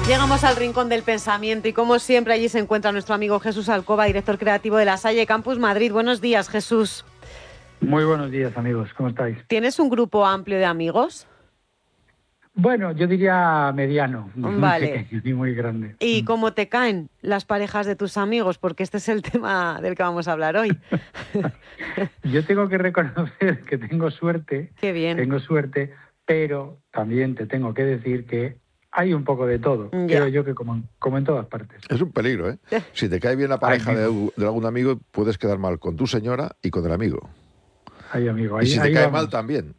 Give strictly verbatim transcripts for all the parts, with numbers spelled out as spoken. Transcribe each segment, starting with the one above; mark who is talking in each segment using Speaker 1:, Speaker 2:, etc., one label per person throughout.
Speaker 1: Llegamos al rincón del pensamiento y como siempre allí se encuentra nuestro amigo Jesús Alcoba, director creativo de La Salle Campus Madrid. Buenos días, Jesús.
Speaker 2: Muy buenos días, amigos. ¿Cómo estáis?
Speaker 1: ¿Tienes un grupo amplio de amigos?
Speaker 2: Bueno, yo diría mediano,
Speaker 1: Vale.
Speaker 2: Muy pequeño y muy grande.
Speaker 1: ¿Y cómo te caen las parejas de tus amigos? Porque este es el tema del que vamos a hablar hoy.
Speaker 2: Yo tengo que reconocer que tengo suerte.
Speaker 1: Qué bien.
Speaker 2: Tengo suerte, pero también te tengo que decir que hay un poco de todo.
Speaker 1: Ya.
Speaker 2: Creo yo que como, como en todas partes.
Speaker 3: Es un peligro, ¿eh? Si te cae bien la pareja
Speaker 2: Ay,
Speaker 3: de, de algún amigo, puedes quedar mal con tu señora y con el amigo.
Speaker 2: Ay, amigo,
Speaker 3: Y
Speaker 2: ahí,
Speaker 3: si te
Speaker 2: ahí
Speaker 3: cae
Speaker 2: vamos.
Speaker 3: mal también.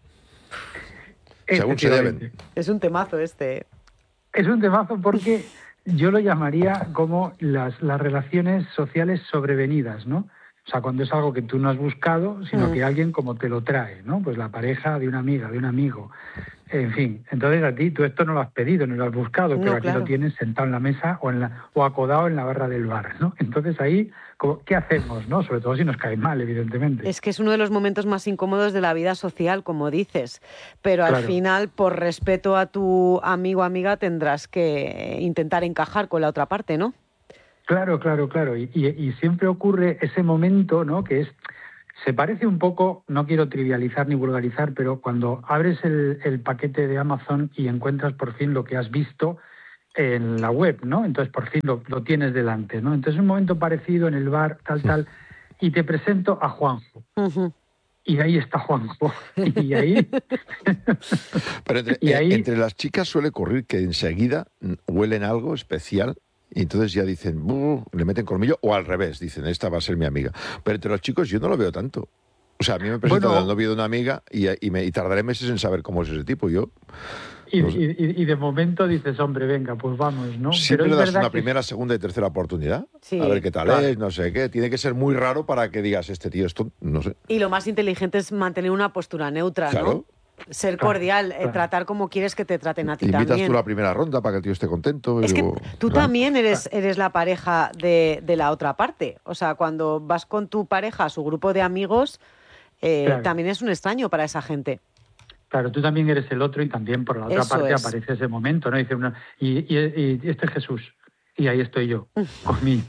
Speaker 3: Según se
Speaker 2: Efectivamente.
Speaker 3: deben.
Speaker 1: Es un temazo este.
Speaker 2: Es un temazo porque yo lo llamaría como las, las relaciones sociales sobrevenidas, ¿no? O sea, cuando es algo que tú no has buscado, sino
Speaker 1: Mm.
Speaker 2: que alguien como te lo trae, ¿no? Pues la pareja de una amiga, de un amigo, en fin. Entonces a ti, tú esto no lo has pedido, no lo has buscado,
Speaker 1: No,
Speaker 2: pero aquí
Speaker 1: claro.
Speaker 2: lo tienes sentado en la mesa o, en la, o acodado en la barra del bar, ¿no? Entonces ahí, como, ¿qué hacemos, no? Sobre todo si nos cae mal, evidentemente.
Speaker 1: Es que es uno de los momentos más incómodos de la vida social, como dices. Pero al
Speaker 2: Claro.
Speaker 1: final, por respeto a tu amigo o amiga, tendrás que intentar encajar con la otra parte, ¿no?
Speaker 2: Claro, claro, claro. Y, y, y siempre ocurre ese momento, ¿no? Que es, se parece un poco, no quiero trivializar ni vulgarizar, pero cuando abres el, el paquete de Amazon y encuentras por fin lo que has visto en la web, ¿no? Entonces por fin lo, lo tienes delante, ¿no? Entonces un momento parecido en el bar, tal, tal, y te presento a Juanjo.
Speaker 1: Uh-huh.
Speaker 2: Y ahí está Juanjo. Y ahí...
Speaker 3: Pero entre,
Speaker 2: y
Speaker 3: eh,
Speaker 2: ahí...
Speaker 3: entre las chicas suele ocurrir que enseguida mm, huelen algo especial y entonces ya dicen, "Buh", le meten colmillo, o al revés, dicen, esta va a ser mi amiga. Pero entre los chicos yo no lo veo tanto. O sea, a mí me presentan
Speaker 2: Bueno,
Speaker 3: al novio de una amiga y, y, me, y tardaré meses en saber cómo es ese tipo. Yo
Speaker 2: y,
Speaker 3: no sé.
Speaker 2: y, y de momento dices, hombre, venga, pues vamos, ¿no?
Speaker 3: Siempre
Speaker 2: Pero
Speaker 3: le
Speaker 2: es
Speaker 3: das
Speaker 2: verdad
Speaker 3: una
Speaker 2: que...
Speaker 3: primera, segunda y tercera oportunidad.
Speaker 1: Sí.
Speaker 3: A ver qué tal
Speaker 2: Claro.
Speaker 3: es, no sé qué. Tiene que ser muy raro para que digas, este tío esto, no sé.
Speaker 1: Y lo más inteligente es mantener una postura neutra,
Speaker 3: Claro.
Speaker 1: ¿no? Ser
Speaker 2: Claro,
Speaker 1: cordial, eh,
Speaker 2: claro.
Speaker 1: tratar como quieres que te traten a ti
Speaker 3: Invitas
Speaker 1: también.
Speaker 3: tú la primera ronda para que el tío esté contento.
Speaker 1: Es que
Speaker 3: o-
Speaker 1: tú
Speaker 3: claro.
Speaker 1: también eres, eres la pareja de, de la otra parte. O sea, cuando vas con tu pareja a su grupo de amigos, eh,
Speaker 2: Claro.
Speaker 1: también es un extraño para esa gente.
Speaker 2: Claro, tú también eres el otro y también por la otra
Speaker 1: Eso
Speaker 2: parte
Speaker 1: es.
Speaker 2: aparece ese momento, ¿no? Dice una, y, y, y este es Jesús, y ahí estoy yo, con mi,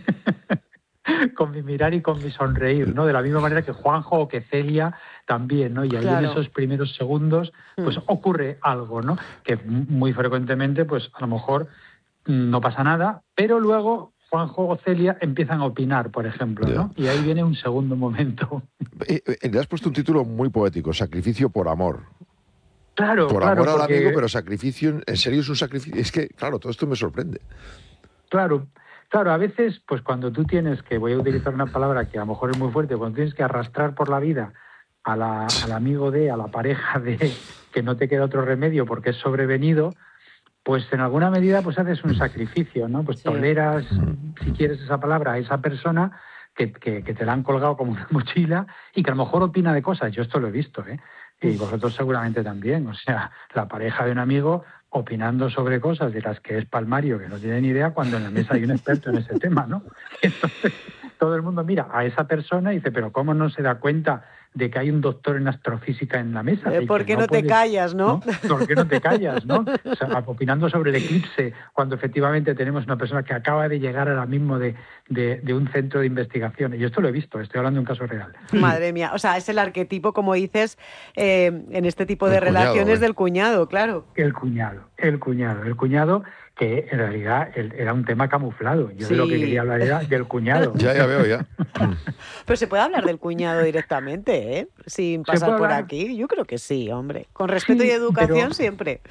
Speaker 2: con mi mirar y con mi sonreír, ¿no? De la misma manera que Juanjo o que Celia también, ¿no? Y ahí
Speaker 1: Claro.
Speaker 2: en esos primeros segundos, pues
Speaker 1: Mm.
Speaker 2: ocurre algo, ¿no? Que muy frecuentemente, pues a lo mejor mm, no pasa nada, pero luego Juanjo o Celia empiezan a opinar, por ejemplo, ¿no? Y ahí viene un segundo momento.
Speaker 3: Eh, eh, le has puesto un título muy poético, Sacrificio por amor.
Speaker 2: Claro,
Speaker 3: Por
Speaker 2: claro,
Speaker 3: amor al
Speaker 2: porque...
Speaker 3: amigo, pero sacrificio, ¿en serio es un sacrificio? Es que, claro, todo esto me sorprende.
Speaker 2: Claro, claro, a veces, pues cuando tú tienes que, voy a utilizar una palabra que a lo mejor es muy fuerte, cuando tienes que arrastrar por la vida a la, al amigo de, a la pareja de, que no te queda otro remedio porque es sobrevenido, pues en alguna medida pues haces un sacrificio, ¿no? Pues
Speaker 1: Sí.
Speaker 2: toleras, si quieres esa palabra, a esa persona que, que, que te la han colgado como una mochila y que a lo mejor opina de cosas. Yo esto lo he visto, ¿eh? Y vosotros seguramente también. O sea, la pareja de un amigo opinando sobre cosas de las que es palmario, que no tiene ni idea, cuando en la mesa hay un experto en ese tema, ¿no? Entonces, todo el mundo mira a esa persona y dice, pero ¿cómo no se da cuenta de que hay un doctor en astrofísica en la mesa?
Speaker 1: Eh,
Speaker 2: Y
Speaker 1: ¿Por
Speaker 2: que
Speaker 1: qué no, te
Speaker 2: puedes,
Speaker 1: callas, no?
Speaker 2: ¿no? ¿Por qué no te callas, no? O sea, opinando sobre el eclipse, cuando efectivamente tenemos una persona que acaba de llegar ahora mismo de, de, de un centro de investigación. Y esto lo he visto, estoy hablando de un caso real.
Speaker 1: Madre mía, o sea, es el arquetipo, como dices, eh, en este tipo de
Speaker 3: El cuñado,
Speaker 1: relaciones
Speaker 3: ¿eh?
Speaker 1: del cuñado, claro.
Speaker 2: El cuñado, el cuñado, el cuñado que en realidad el- era un tema camuflado. Yo de lo que
Speaker 1: Sí.
Speaker 2: quería hablar era del cuñado.
Speaker 3: Ya, ya veo, ya.
Speaker 1: Pero se puede hablar del cuñado directamente, ¿eh? Sin
Speaker 2: ¿Se
Speaker 1: pasar
Speaker 2: puede
Speaker 1: por
Speaker 2: hablar?
Speaker 1: aquí. Yo creo que sí, hombre. Con respeto
Speaker 2: Sí,
Speaker 1: y educación
Speaker 2: pero-
Speaker 1: siempre.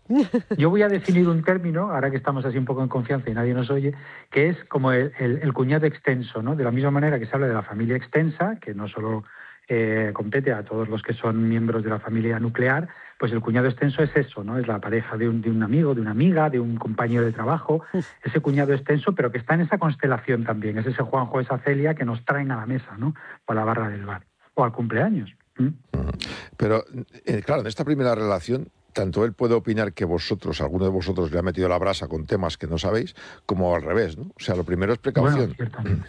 Speaker 2: Yo voy a definir un término, ahora que estamos así un poco en confianza y nadie nos oye, que es como el, el- el cuñado extenso, ¿no? De la misma manera que se habla de la familia extensa, que no solo eh, compete a todos los que son miembros de la familia nuclear, pues el cuñado extenso es eso, ¿no? Es la pareja de un, de un amigo, de una amiga, de un compañero de trabajo, ese cuñado extenso, pero que está en esa constelación también, es ese Juanjo, esa Celia que nos traen a la mesa, ¿no? O a la barra del bar, o al cumpleaños. ¿Mm?
Speaker 3: Pero, eh, claro, en esta primera relación, tanto él puede opinar que vosotros, alguno de vosotros le ha metido la brasa con temas que no sabéis, como al revés, ¿no? O sea, lo primero es precaución.
Speaker 2: Bueno, ciertamente.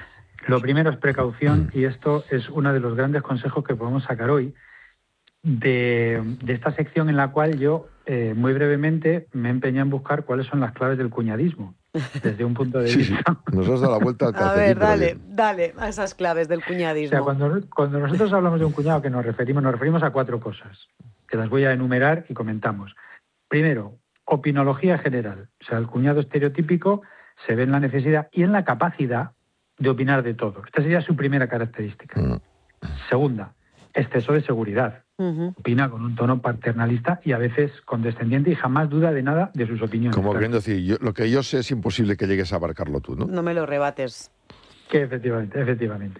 Speaker 2: Lo primero es precaución y esto es uno de los grandes consejos que podemos sacar hoy de, de esta sección en la cual yo eh, muy brevemente, me he empeñado en buscar cuáles son las claves del cuñadismo, desde un punto de vista...
Speaker 3: Sí, nos has dado la vuelta al calcetín.
Speaker 1: A ver, dale, dale a esas claves del cuñadismo.
Speaker 2: O sea, cuando, cuando nosotros hablamos de un cuñado, que nos referimos, nos referimos a cuatro cosas, que las voy a enumerar y comentamos. Primero, opinología general. O sea, el cuñado estereotípico se ve en la necesidad y en la capacidad de opinar de todo. Esta sería su primera característica. Mm. Segunda, exceso de seguridad. Uh-huh. Opina con un tono paternalista y a veces condescendiente y jamás duda de nada de sus opiniones.
Speaker 3: Como queriendo decir, yo, lo que yo sé es imposible que llegues a abarcarlo tú, ¿no?
Speaker 1: No me lo rebates.
Speaker 2: Que efectivamente, efectivamente.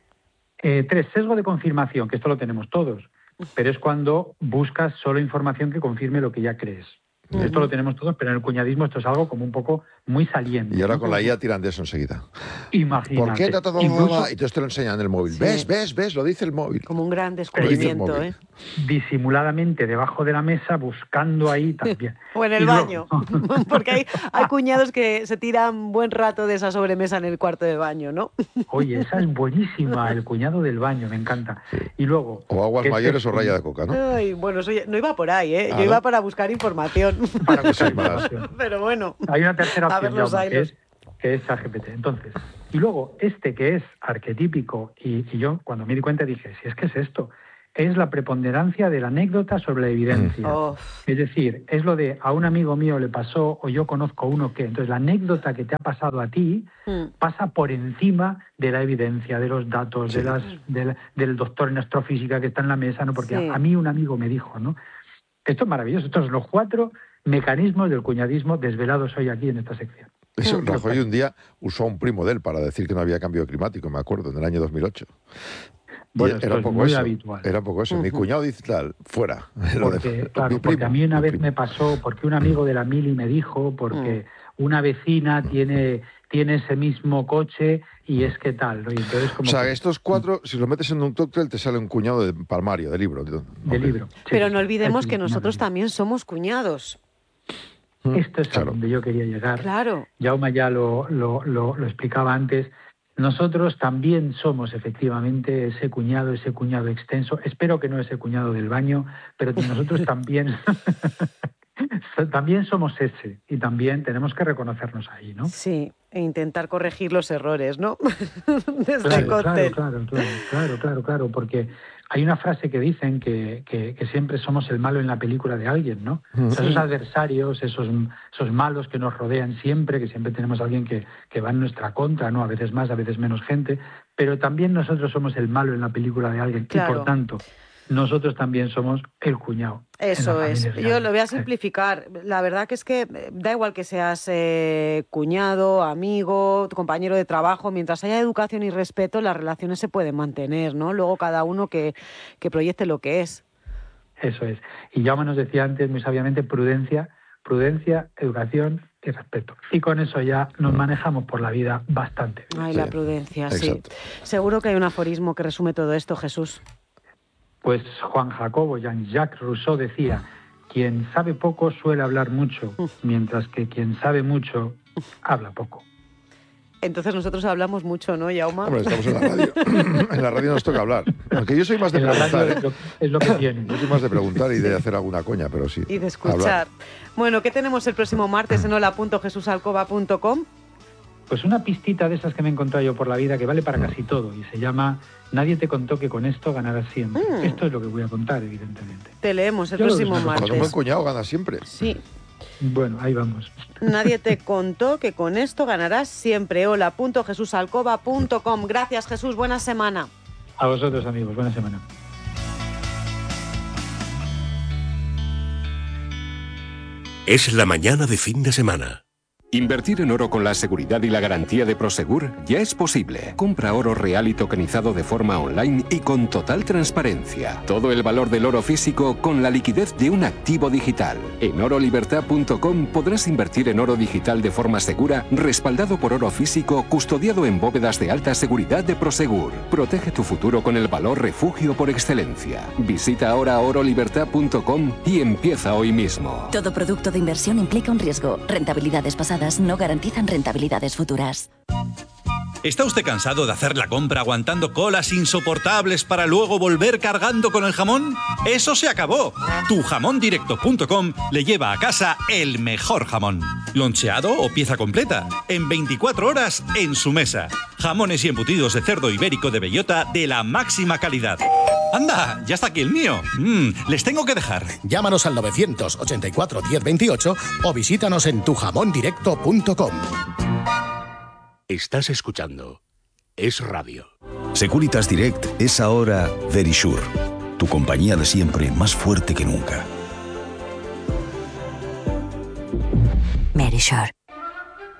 Speaker 2: Eh, tres, sesgo de confirmación, que esto lo tenemos todos, pero es cuando buscas solo información que confirme lo que ya crees. Uh-huh. Esto lo tenemos todos, pero en el cuñadismo esto es algo como un poco muy saliente.
Speaker 3: Y ahora con la I A tiran de eso enseguida.
Speaker 2: Imagínate.
Speaker 3: ¿Por qué te ha tratado Incluso... Y entonces te lo enseñan en el móvil. Sí. ¿Ves, ves, ves? Lo dice el móvil.
Speaker 1: Como un gran descubrimiento, ¿eh?
Speaker 2: Disimuladamente debajo de la mesa, buscando ahí también.
Speaker 1: O en el y baño. Luego... Porque hay, hay cuñados que se tiran buen rato de esa sobremesa en el cuarto de baño, ¿no?
Speaker 2: Oye, esa es buenísima, el cuñado del baño, me encanta. Sí. Y luego...
Speaker 3: O aguas mayores es... o raya de coca, ¿no?
Speaker 1: Ay, bueno, eso ya... no iba por ahí, ¿eh? Ah, Yo ¿no? iba para buscar información.
Speaker 2: Para buscar información.
Speaker 1: Pero bueno.
Speaker 2: Hay una tercera opción, Jaume, que es, que es ChatGPT. Entonces, y luego, este que es arquetípico, y, y yo cuando me di cuenta dije, si es que es esto, es la preponderancia de la anécdota sobre la evidencia. Oh. Es decir, es lo de a un amigo mío le pasó o yo conozco uno que. Entonces, la anécdota que te ha pasado a ti mm. pasa por encima de la evidencia, de los datos, sí. de las, de la, del doctor en astrofísica que está en la mesa, ¿no? Porque sí. a, a mí un amigo me dijo, ¿no? Esto es maravilloso. Estos son los cuatro mecanismos del cuñadismo desvelados hoy aquí en esta sección.
Speaker 3: Eso, Rajoy un día usó a un primo de él para decir que no había cambio climático, me acuerdo, en el año dos mil ocho.
Speaker 2: Bueno,
Speaker 3: era un poco
Speaker 2: muy
Speaker 3: eso.
Speaker 2: habitual.
Speaker 3: Era un poco eso. Uh-huh. Mi cuñado dice tal, fuera.
Speaker 2: Porque, de, claro, porque a mí una vez me pasó, porque un amigo de la mili me dijo, porque uh-huh. una vecina uh-huh. tiene, tiene ese mismo coche y es que tal, ¿no? Y entonces como
Speaker 3: o sea,
Speaker 2: que...
Speaker 3: estos cuatro, si los metes en un cóctel, te sale un cuñado de palmario, de libro. De,
Speaker 2: de libro. Sí.
Speaker 1: Pero no olvidemos que nosotros también somos cuñados.
Speaker 2: Esto es claro. a donde yo quería llegar.
Speaker 1: Claro.
Speaker 2: Jaume ya lo, lo, lo, lo explicaba antes. Nosotros también somos efectivamente ese cuñado, ese cuñado extenso. Espero que no ese cuñado del baño, pero nosotros también, también somos ese. Y también tenemos que reconocernos ahí, ¿no?
Speaker 1: Sí, e intentar corregir los errores, ¿no? Desde
Speaker 2: claro,
Speaker 1: el cóctel.
Speaker 2: Claro, claro, claro, claro, claro, claro, porque hay una frase que dicen que, que, que siempre somos el malo en la película de alguien, ¿no? Sí. O sea, esos adversarios, esos, esos malos que nos rodean siempre, que siempre tenemos a alguien que, que va en nuestra contra, ¿no? A veces más, a veces menos gente, pero también nosotros somos el malo en la película de alguien, claro. Y por tanto, nosotros también somos el cuñado.
Speaker 1: Eso es. Yo lo voy a simplificar. La verdad que es que da igual que seas eh, cuñado, amigo, compañero de trabajo, mientras haya educación y respeto, las relaciones se pueden mantener, ¿no? Luego cada uno que, que proyecte lo que es.
Speaker 2: Eso es. Y Jaume nos decía antes muy sabiamente prudencia, prudencia, educación y respeto. Y con eso ya nos manejamos por la vida bastante.
Speaker 1: Ay, sí. La prudencia, Exacto. Sí. Seguro que hay un aforismo que resume todo esto, Jesús.
Speaker 2: Pues Juan Jacobo, Jean-Jacques Rousseau decía, quien sabe poco suele hablar mucho, mientras que quien sabe mucho habla poco.
Speaker 1: Entonces nosotros hablamos mucho, ¿no, Jaume?
Speaker 3: Hombre, estamos en la radio. En la radio nos toca hablar. Aunque yo soy más de
Speaker 2: en
Speaker 3: preguntar.
Speaker 2: Es lo, es lo que tiene.
Speaker 3: Yo soy más de preguntar y de hacer alguna coña, pero sí.
Speaker 1: Y de escuchar. Hablar. Bueno, ¿qué tenemos el próximo martes en hola punto jesús alcoba punto com?
Speaker 2: Pues una pistita de esas que me he encontrado yo por la vida que vale para casi todo y se llama Nadie te contó que con esto ganarás siempre. Mm. Esto es lo que voy a contar, evidentemente.
Speaker 1: Te leemos el
Speaker 2: yo
Speaker 1: próximo martes.
Speaker 3: Con un buen cuñado gana siempre.
Speaker 1: Sí.
Speaker 2: Bueno, ahí vamos.
Speaker 1: Nadie te contó que con esto ganarás siempre. hola punto jesús alcoba punto com. Gracias, Jesús. Buena semana.
Speaker 2: A vosotros, amigos. Buena semana.
Speaker 4: Es la mañana de fin de semana.
Speaker 5: Invertir en oro con la seguridad y la garantía de Prosegur ya es posible. Compra oro real y tokenizado de forma online y con total transparencia. Todo el valor del oro físico con la liquidez de un activo digital. En oro libertad punto com podrás invertir en oro digital de forma segura, respaldado por oro físico, custodiado en bóvedas de alta seguridad de Prosegur. Protege tu futuro con el valor refugio por excelencia. Visita ahora oro libertad punto com y empieza hoy mismo.
Speaker 6: Todo producto de inversión implica un riesgo. Rentabilidades pasadas no garantizan rentabilidades futuras. ¿Está usted cansado de hacer la compra aguantando colas insoportables para luego volver cargando con el jamón? ¡Eso se acabó! tu jamón directo punto com le lleva a casa el mejor jamón. Loncheado o pieza completa, en veinticuatro horas en su mesa. Jamones y embutidos de cerdo ibérico de bellota de la máxima calidad. ¡Anda! ¡Ya está aquí el mío! Mm, les tengo que dejar.
Speaker 7: Llámanos al novecientos ochenta y cuatro diez veintiocho o visítanos en tu jamón directo punto com.
Speaker 4: Estás escuchando Es Radio.
Speaker 8: Securitas Direct es ahora Verisure, tu compañía de siempre más fuerte que nunca.
Speaker 9: Verisure.